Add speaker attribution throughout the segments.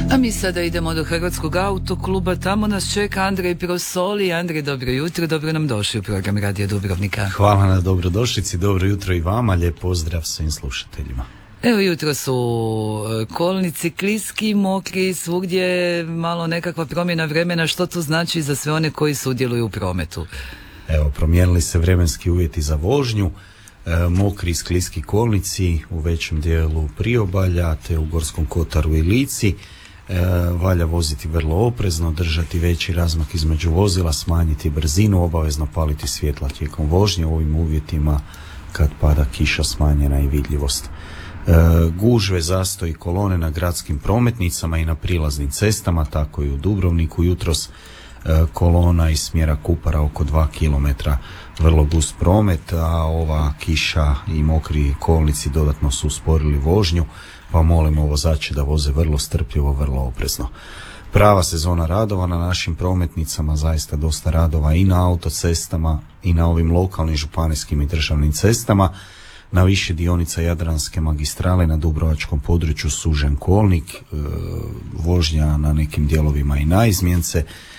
Speaker 1: A mi sada idemo do Hrvatskog autokluba, tamo nas čeka Andrej Prosoli. Andrej, dobro jutro, dobro nam došli u program Radija Dubrovnika.
Speaker 2: Hvala na dobrodošlici, dobro jutro i vama, lijep pozdrav svim slušateljima.
Speaker 1: Evo, jutro su kolnici kliski, mokri, svugdje malo nekakva promjena vremena. Što to znači za sve one koji sudjeluju u prometu?
Speaker 2: Evo, promijenili se vremenski uvjeti za vožnju, mokri i skliski kolnici u većem dijelu priobalja te u Gorskom kotaru i Lici. Valja voziti vrlo oprezno, držati veći razmak između vozila, smanjiti brzinu, obavezno paliti svjetla tijekom vožnje. U ovim uvjetima kad pada kiša smanjena i vidljivost. Gužve, zastoji, kolone na gradskim prometnicama i na prilaznim cestama, tako i u Dubrovniku jutros. Kolona iz smjera Kupara oko 2 km, vrlo gust promet, a ova kiša i mokri kolnici dodatno su usporili vožnju, pa molimo vozače da voze vrlo strpljivo, vrlo oprezno. Prava sezona radova na našim prometnicama, zaista dosta radova i na autocestama i na ovim lokalnim, županijskim i državnim cestama. Na više dionica Jadranske magistrale na dubrovačkom području sužen kolnik, vožnja na nekim dijelovima i naizmjence,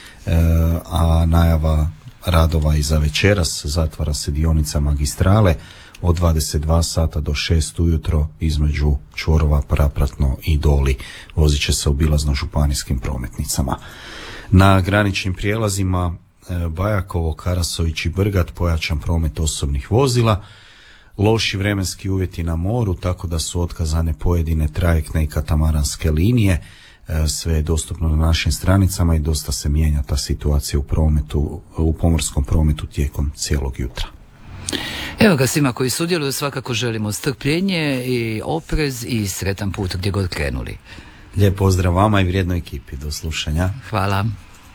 Speaker 2: a najava radova i za večeras. Zatvara se dionica magistrale od 22 sata do 6 ujutro između čvorova Prapratno i Doli. Vozit će se obilazno županijskim prometnicama. Na graničnim prijelazima Bajakovo, Karasović i Brgat pojačan promet osobnih vozila. Loši vremenski uvjeti na moru, tako da su otkazane pojedine trajektne i katamaranske linije. Sve je dostupno na našim stranicama i dosta se mijenja ta situacija u pomorskom prometu tijekom cijelog jutra.
Speaker 1: Evo ga, svima koji sudjeluju svakako želimo strpljenje i oprez i sretan put gdje god krenuli.
Speaker 2: Lijep pozdrav vama i vrijednoj ekipi. Do slušanja.
Speaker 1: Hvala.